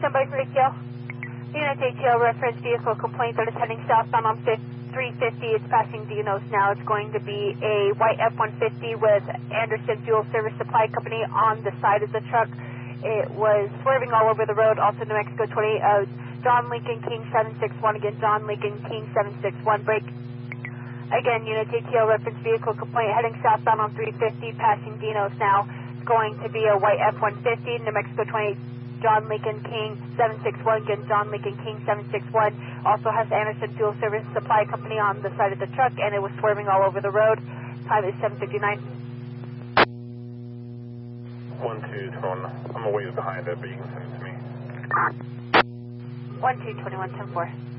standby for ATL. Unit ATL reference vehicle complaint that is heading southbound on 350. It's passing DNOs now. It's going to be a white F-150 with Anderson Fuel Service Supply Company on the side of the truck. It was swerving all over the road, also New Mexico 20, John Lincoln King 761, again, John Lincoln King 761, break. Again, Unit ATL reference vehicle complaint heading southbound on 350, passing DNOs now. It's going to be a white F-150, New Mexico 20, John Lincoln King 761, again, John Lincoln King 761, also has Anderson Fuel Service Supply Company on the side of the truck, and it was swerving all over the road. Time is 7:59. 1221. I'm a ways behind it, but you can send it to me. 1221, 10-4.